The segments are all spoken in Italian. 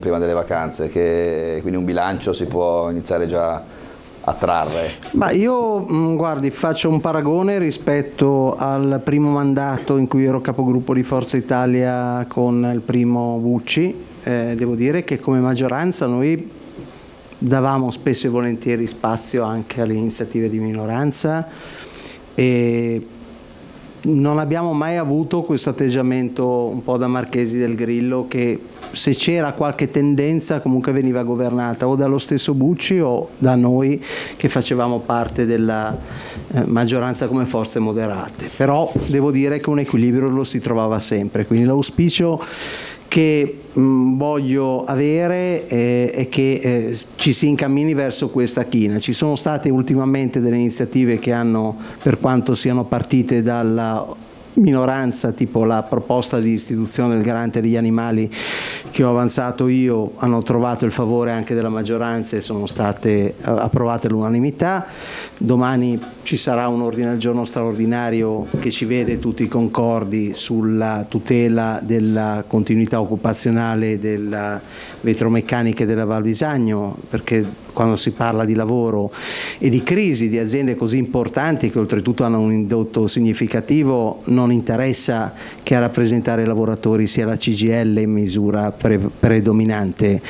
prima delle vacanze, che quindi un bilancio si può iniziare già a trarre? Ma io, guardi, faccio un paragone rispetto al primo mandato in cui ero capogruppo di Forza Italia con il primo Bucci. Devo dire che come maggioranza noi davamo spesso e volentieri spazio anche alle iniziative di minoranza e non abbiamo mai avuto questo atteggiamento un po' da Marchesi del Grillo, che se c'era qualche tendenza comunque veniva governata o dallo stesso Bucci o da noi che facevamo parte della maggioranza come forze moderate. Però devo dire che un equilibrio lo si trovava sempre, quindi l'auspicio che voglio avere è che ci si incammini verso questa china. Ci sono state ultimamente delle iniziative che hanno, per quanto siano partite dalla minoranza, tipo la proposta di istituzione del garante degli animali che ho avanzato io, hanno trovato il favore anche della maggioranza e sono state approvate all'unanimità. Domani ci sarà un ordine del giorno straordinario che ci vede tutti concordi sulla tutela della continuità occupazionale della vetromeccanica della Val Bisagno, perché quando si parla di lavoro e di crisi di aziende così importanti che oltretutto hanno un indotto significativo, non interessa che a rappresentare i lavoratori sia la CGIL in misura predominante.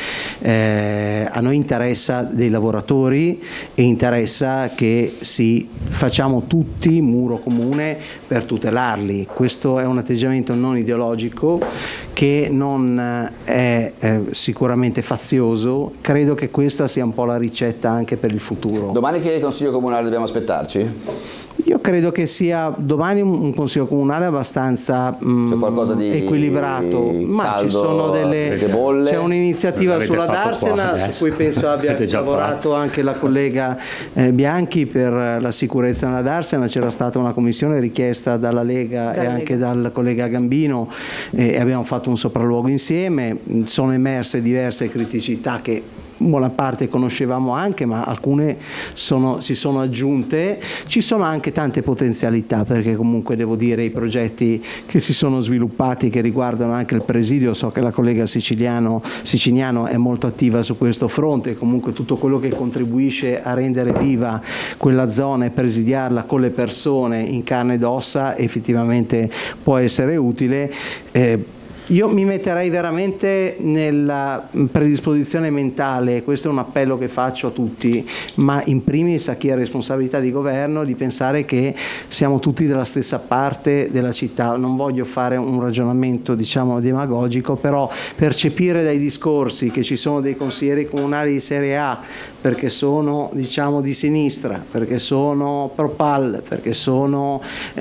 A noi interessa dei lavoratori e interessa che facciamo tutti muro comune per tutelarli. Questo è un atteggiamento non ideologico che non è sicuramente fazioso. Credo che questa sia un po' la ricetta anche per il futuro. Domani che Consiglio Comunale dobbiamo aspettarci? Io credo che sia domani un Consiglio Comunale abbastanza equilibrato, ma caldo, ci sono c'è un'iniziativa sulla Darsena su cui penso abbia lavorato anche la collega Bianchi per la sicurezza nella Darsena. C'era stata una commissione richiesta dalla Lega e anche dal collega Gambino e abbiamo fatto un sopralluogo insieme. Sono emerse diverse criticità che buona parte conoscevamo anche, ma alcune si sono aggiunte. Ci sono anche tante potenzialità, perché comunque devo dire i progetti che si sono sviluppati che riguardano anche il presidio, so che la collega Siciliano è molto attiva su questo fronte, comunque tutto quello che contribuisce a rendere viva quella zona e presidiarla con le persone in carne ed ossa effettivamente può essere utile. Io mi metterei veramente nella predisposizione mentale, questo è un appello che faccio a tutti, ma in primis a chi ha responsabilità di governo, di pensare che siamo tutti dalla stessa parte della città. Non voglio fare un ragionamento demagogico, però percepire dai discorsi che ci sono dei consiglieri comunali di serie A perché sono di sinistra, perché sono pro PAL, perché sono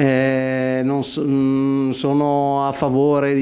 a favore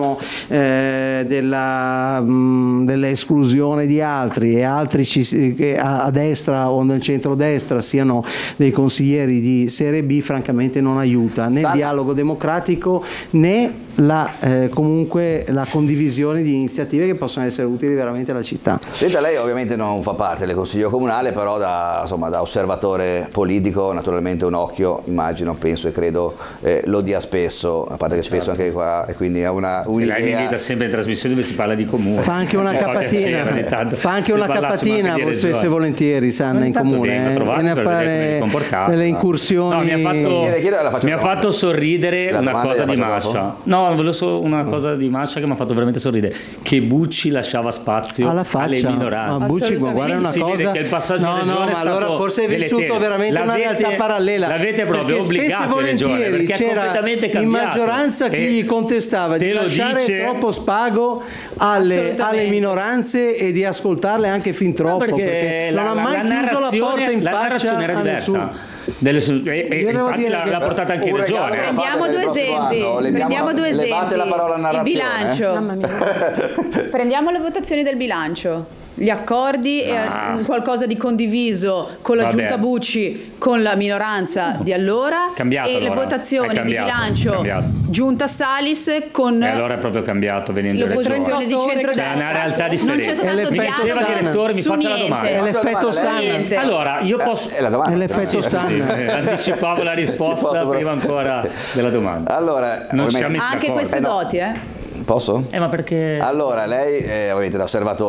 dell'esclusione di altri, e altri che a destra o nel centrodestra siano dei consiglieri di serie B, francamente non aiuta né il dialogo democratico né comunque la condivisione di iniziative che possono essere utili veramente alla città. Senta, lei ovviamente non fa parte del Consiglio Comunale, però da osservatore politico naturalmente un occhio, immagino, penso e credo lo dia spesso, a parte che spesso anche qua, e quindi ha un'idea. Lei mi invita sempre in trasmissione dove si parla di comune. Fa anche una capatina, spesso e volentieri, Sanna, in comune. Viene a fare delle incursioni. No, mi ha fatto sorridere una cosa di Mascia. No, volevo solo una cosa di Mascia che mi ha fatto veramente sorridere, che Bucci lasciava spazio alle minoranze. Ma Bucci, guarda una cosa, che il passaggio in regione ma allora forse hai vissuto veramente una realtà parallela. L'avete proprio obbligato in regione, perché è completamente cambiato. In maggioranza chi gli contestava di lasciare troppo spago alle minoranze e di ascoltarle anche fin troppo, perché non ha mai chiuso la porta in faccia a nessuno. Infatti l'ha portata anche in regione. Prendiamo due esempi. Levate la parola narrazione. Il bilancio. Mamma mia. Prendiamo le votazioni del bilancio. Gli accordi e qualcosa di condiviso con la giunta Bucci, con la minoranza di allora, e le votazioni di bilancio giunta Salis con allora è proprio cambiato venendo l'opposizione di centrodestra. C'è una realtà differente. Non c'è stato diceva direttore, mi faccia la domanda. È l'effetto Sanna. Allora io posso è l'effetto Sanna. Anticipavo la risposta prima ancora della domanda. Allora, non ci siamo messi anche d'accordo. queste doti, Posso? Ma perché? Allora, lei ovviamente da osservatore